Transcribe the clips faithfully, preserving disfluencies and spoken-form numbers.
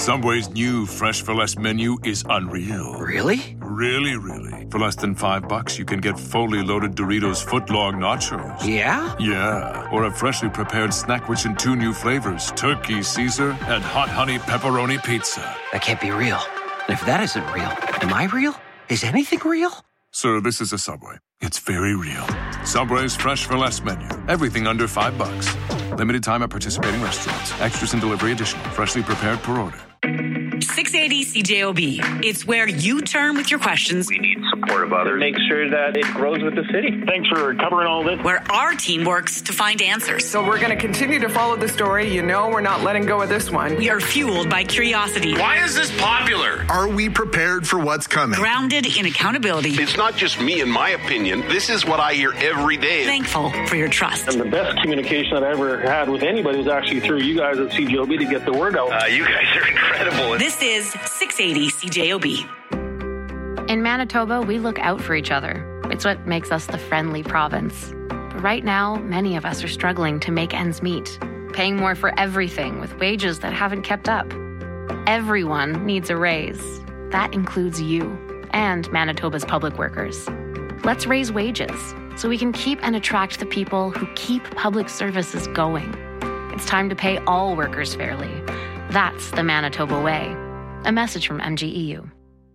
Subway's new Fresh for Less menu is unreal. Really? Really, really. For less than five bucks, you can get fully loaded Doritos footlong nachos. Yeah? Yeah. Or a freshly prepared snack rich in two new flavors, turkey Caesar and hot honey pepperoni pizza. That can't be real. And if that isn't real, am I real? Is anything real? Sir, this is a Subway. It's very real. Subway's Fresh for Less menu. Everything under five bucks. Limited time at participating restaurants. Extras and delivery additional. Freshly prepared per order. six eighty C J O B. It's where you turn with your questions. We need support of others. Make sure that it grows with the city. Thanks for covering all this. Where our team works to find answers. So we're going to continue to follow the story. You know we're not letting go of this one. We are fueled by curiosity. Why is this popular? Are we prepared for what's coming? Grounded in accountability. It's not just me and my opinion. This is what I hear every day. Thankful for your trust. And the best communication that I ever had with anybody was actually through you guys at C J O B to get the word out. Uh, you guys are incredible. This is six eighty C J O B. In Manitoba, we look out for each other. It's what makes us the friendly province. But right now, many of us are struggling to make ends meet, paying more for everything with wages that haven't kept up. Everyone needs a raise. That includes you and Manitoba's public workers. Let's raise wages so we can keep and attract the people who keep public services going. It's time to pay all workers fairly. That's the Manitoba way. A message from M G E U.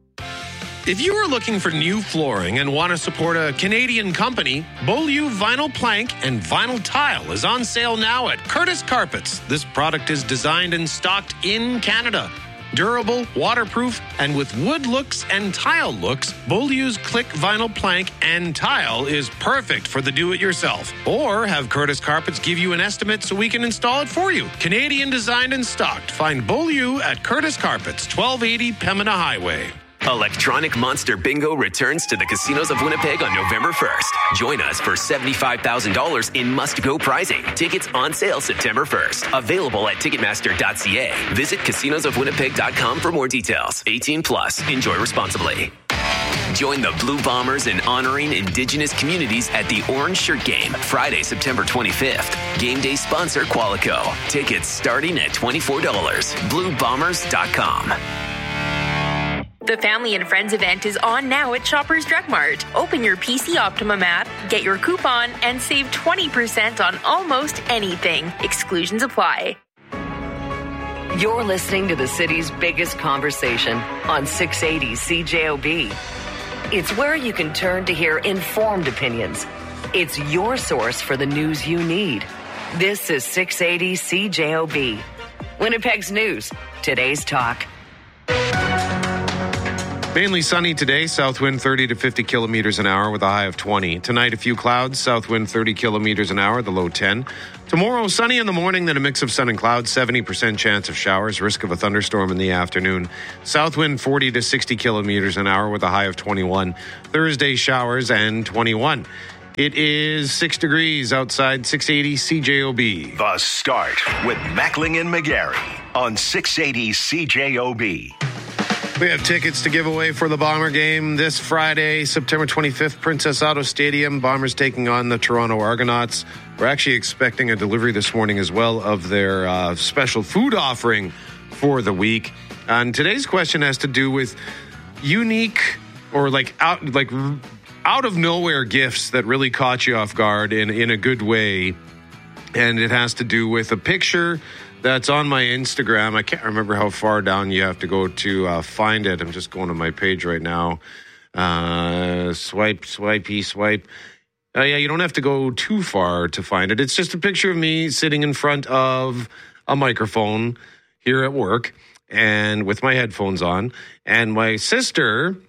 If you are looking for new flooring and want to support a Canadian company, Beaulieu Vinyl Plank and Vinyl Tile is on sale now at Curtis Carpets. This product is designed and stocked in Canada. Durable, waterproof, and with wood looks and tile looks, Beaulieu's Click Vinyl Plank and Tile is perfect for the do-it-yourself. Or have Curtis Carpets give you an estimate so we can install it for you. Canadian designed and stocked. Find Beaulieu at Curtis Carpets, twelve eighty Pembina Highway. Electronic Monster Bingo returns to the casinos of Winnipeg on November first. Join us for seventy-five thousand dollars in must-go prizing. Tickets on sale September first. Available at ticketmaster dot c a. Visit casinos of winnipeg dot com for more details. eighteen plus. Enjoy responsibly. Join the Blue Bombers in honoring Indigenous communities at the Orange Shirt Game, Friday, September twenty-fifth. Game day sponsor Qualico. Tickets starting at twenty-four dollars. blue bombers dot com. The Family and Friends event is on now at Shoppers Drug Mart. Open your P C Optimum app, get your coupon, and save twenty percent on almost anything. Exclusions apply. You're listening to the city's biggest conversation on six eighty C J O B. It's where you can turn to hear informed opinions. It's your source for the news you need. This is six eighty C J O B. Winnipeg's news, today's talk. Mainly sunny today, south wind thirty to fifty kilometers an hour with a high of twenty. Tonight, a few clouds, south wind thirty kilometers an hour, the low ten. Tomorrow, sunny in the morning, then a mix of sun and clouds, seventy percent chance of showers, risk of a thunderstorm in the afternoon. South wind forty to sixty kilometers an hour with a high of twenty-one. Thursday, showers and twenty-one. It is six degrees outside, six eighty C J O B. The Start with Mackling and McGarry on six eighty C J O B. We have tickets to give away for the Bomber game this Friday, September twenty-fifth, Princess Auto Stadium. Bombers taking on the Toronto Argonauts. We're actually expecting a delivery this morning as well of their uh, special food offering for the week. And today's question has to do with unique or like out like out of nowhere gifts that really caught you off guard in, in a good way. And it has to do with a picture that's on my Instagram. I can't remember how far down you have to go to uh, find it. I'm just going to my page right now. Uh, swipe, swipey, swipe. Uh, yeah, you don't have to go too far to find it. It's just a picture of me sitting in front of a microphone here at work and with my headphones on. And my sister,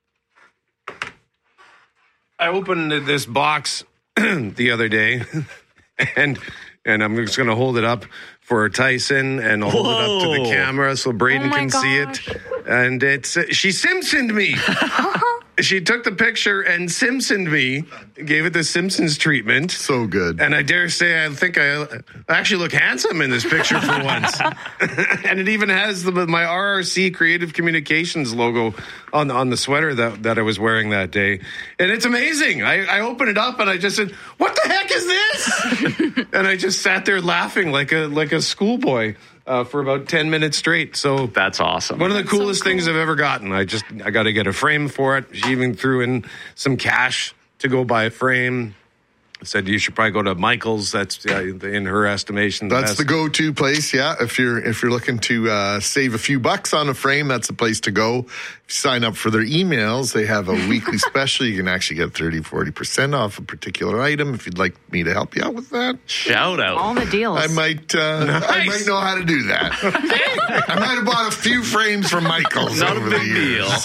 I opened this box the other day and and I'm just going to hold it up for Tyson and I'll hold Whoa. it up to the camera so Braden oh can gosh. see it. And it's uh, she Simpsoned me. She took the picture and Simpsoned me, gave it the Simpsons treatment. So good. And I dare say I think I, I actually look handsome in this picture for once. And it even has the, my R R C Creative Communications logo on, on the sweater that, that I was wearing that day. And it's amazing. I, I opened it up and I just said, what the heck is this? And I just sat there laughing like a like a schoolboy. uh, for about ten minutes straight. So that's awesome. One of the That's coolest so cool. things I've ever gotten. I just I got to get a frame for it. She even threw in some cash to go buy a frame. Said you should probably go to Michael's. That's uh, in her estimation. The That's best. the go-to place. Yeah, if you're if you're looking to uh, save a few bucks on a frame, that's the place to go. If you sign up for their emails, they have a weekly special. You can actually get thirty, forty percent off a particular item. If you'd like me to help you out with that, shout out. All the deals. I might. Uh, Nice. I might know how to do that. I might have bought a few frames from Michael's Not a over big the years.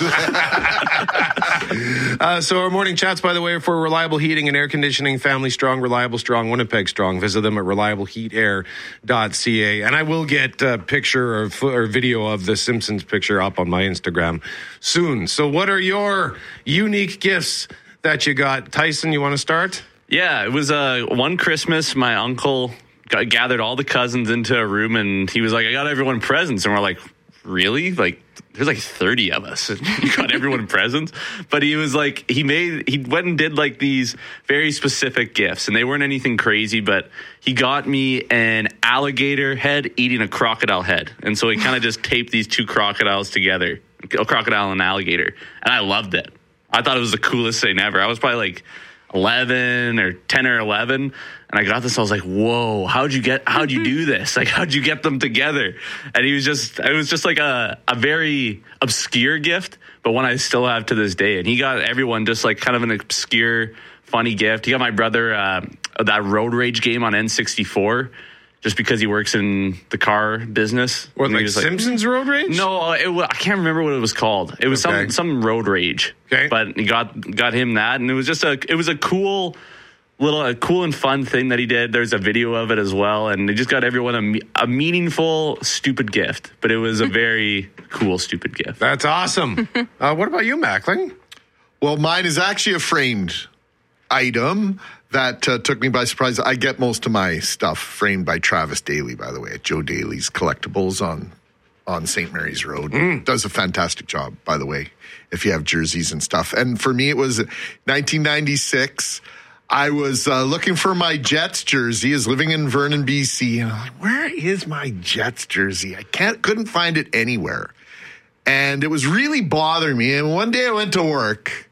Uh, so our morning chats, by the way, are for Reliable Heating and Air Conditioning, Family Strong, Reliable Strong, Winnipeg Strong. Visit them at reliable heat air dot c a. And I will get a picture or, fo- or video of the Simpsons picture up on my Instagram soon. So what are your unique gifts that you got? Tyson, you want to start? Yeah, it was uh, one Christmas, my uncle got, gathered all the cousins into a room, and he was like, I got everyone presents. And we're like, really? Like, there's like thirty of us. And you got everyone presents? But he was like, he made, he went and did like these very specific gifts, and they weren't anything crazy, but he got me an alligator head eating a crocodile head. And so he kind of just taped these two crocodiles together, a crocodile and an alligator. And I loved it. I thought it was the coolest thing ever. I was probably like eleven or ten or eleven, and I got this. I was like, whoa, how'd you get, how'd you do this? Like, how'd you get them together? And he was just, it was just like a, a very obscure gift, but one I still have to this day. And he got everyone just like kind of an obscure, funny gift. He got my brother uh, that Road Rage game on N sixty-four. Just because he works in the car business. What, And he like was Simpsons Road Rage? No, uh, it, wa- I can't remember what it was called. It was Okay. some some Road Rage. Okay. But he got got him that, and it was just a it was a cool little a cool and fun thing that he did. There's a video of it as well, and he just got everyone a, me- a meaningful stupid gift. But it was a very cool stupid gift. That's awesome. uh, what about you, Mackling? Well, mine is actually a framed item that uh, took me by surprise. I get most of my stuff framed by Travis Daly, by the way, at Joe Daly's Collectibles on on Saint Mary's Road. Mm. Does a fantastic job, by the way, if you have jerseys and stuff. And for me, it was nineteen ninety-six. I was uh, looking for my Jets jersey. I was living in Vernon, B C, and I'm like, where is my Jets jersey? I can't, couldn't find it anywhere. And it was really bothering me. And one day I went to work,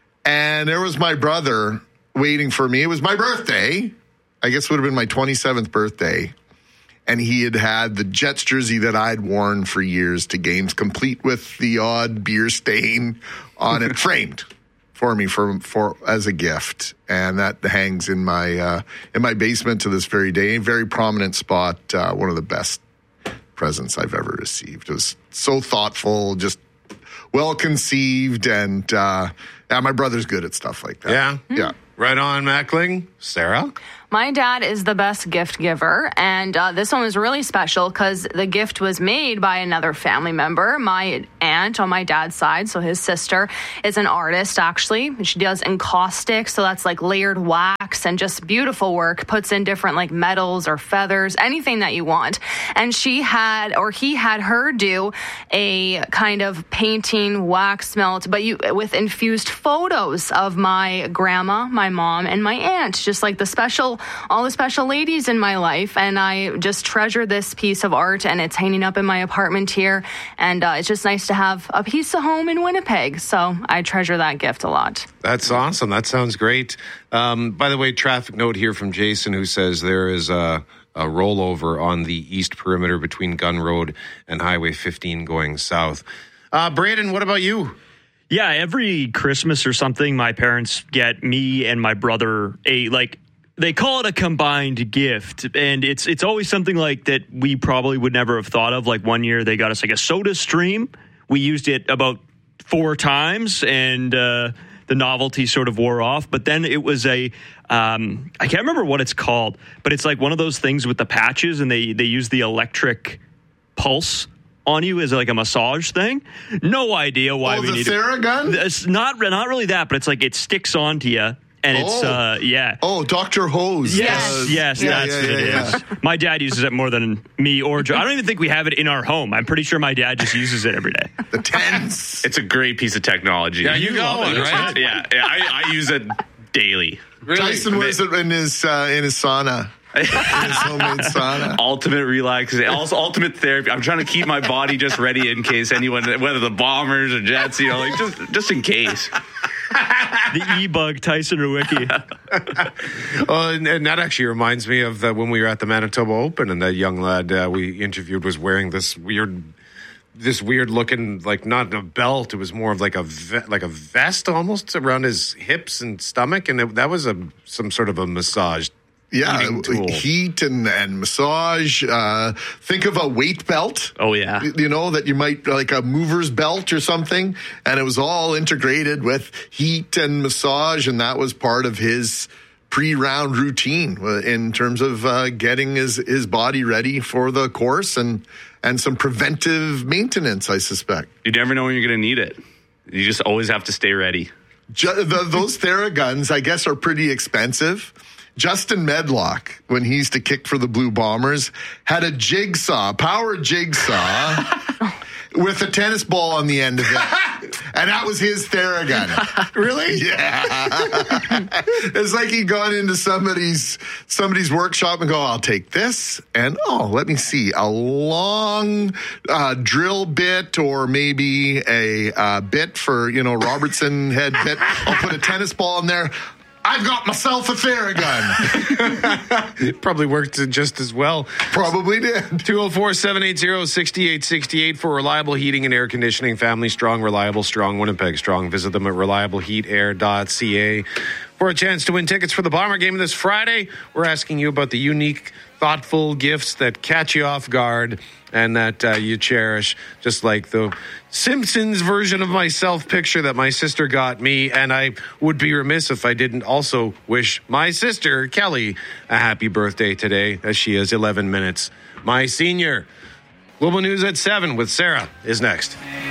and there was my brother waiting for me. It was my birthday. I guess it would have been my twenty-seventh birthday. And he had had the Jets jersey that I'd worn for years to games, complete with the odd beer stain on it, framed for me for for as a gift. And that hangs in my uh, in my basement to this very day. A very prominent spot. Uh, one of the best presents I've ever received. It was so thoughtful, just well conceived, and uh, yeah, my brother's good at stuff like that. Yeah? Yeah. Right on, Mackling. Sarah? My dad is the best gift giver, and uh, this one was really special because the gift was made by another family member. My aunt on my dad's side, so his sister, is an artist, actually. She does encaustic, so that's like layered wax and just beautiful work, puts in different like metals or feathers, anything that you want. And she had, or he had her do a kind of painting wax melt, but you with infused photos of my grandma, my mom, and my aunt, just like the special all the special ladies in my life. And I just treasure this piece of art, and it's hanging up in my apartment here. And uh, it's just nice to have a piece of home in Winnipeg. So I treasure that gift a lot. That's awesome. That sounds great. Um, by the way, traffic note here from Jason, who says there is a, a rollover on the east perimeter between Gun Road and Highway fifteen going south. Uh, Braden, what about you? Yeah, every Christmas or something, my parents get me and my brother a, like, they call it a combined gift, and it's it's always something like that we probably would never have thought of. Like one year they got us like a Soda Stream. We used it about four times, and uh, the novelty sort of wore off. But then it was a, um, I can't remember what it's called, but it's like one of those things with the patches, and they, they use the electric pulse on you as like a massage thing. No idea why oh, we the need Theragun? it. It's not, not really that, but it's like it sticks onto you. And it's, oh. uh, yeah. Oh, Doctor Hose. Yes, uh, yes, yeah, that's yeah, what it yeah, is. My dad uses it more than me or Joe. I don't even think we have it in our home. I'm pretty sure my dad just uses it every day. The tens. It's a great piece of technology. Yeah, you got one, right? Yeah, yeah I, I use it daily. Really? Tyson wears it in his uh, in his sauna His homemade sauna. Ultimate relaxation. Also, ultimate therapy. I'm trying to keep my body just ready in case anyone, whether the Bombers or Jets, you know, like just just in case. The e-bug, Tyson Rewicki. Oh, and, and that actually reminds me of the, when we were at the Manitoba Open, and that young lad uh, we interviewed was wearing this weird, this weird looking, like not a belt. It was more of like a ve- like a vest almost around his hips and stomach, and it, that was a some sort of a massage. Yeah, heat and, and massage. Uh, think of a weight belt. Oh, yeah. You know, that you might, like a mover's belt or something. And it was all integrated with heat and massage. And that was part of his pre-round routine in terms of uh, getting his, his body ready for the course and, and some preventive maintenance, I suspect. You never know when you're going to need it. You just always have to stay ready. Ju- the, those Theraguns, I guess, are pretty expensive. Justin Medlock, when he used to kick for the Blue Bombers, had a jigsaw, power jigsaw, with a tennis ball on the end of it. And that was his Theragun. Really? Yeah. It's like he'd gone into somebody's somebody's workshop and go, I'll take this. And, oh, let me see, a long uh, drill bit or maybe a uh, bit for, you know, Robertson head bit. I'll put a tennis ball in there. I've got myself a Theragun. It probably worked just as well. Probably did. two oh four, seven eight zero, six eight six eight for reliable heating and air conditioning. Family strong, reliable, strong, Winnipeg strong. Visit them at reliable heat air dot c a. For a chance to win tickets for the Bomber game this Friday, we're asking you about the unique, thoughtful gifts that catch you off guard and that uh, you cherish, just like the Simpsons version of myself picture that my sister got me. And I would be remiss if I didn't also wish my sister, Kelly, a happy birthday today, as she is eleven minutes my senior. Global News at seven with Sarah is next.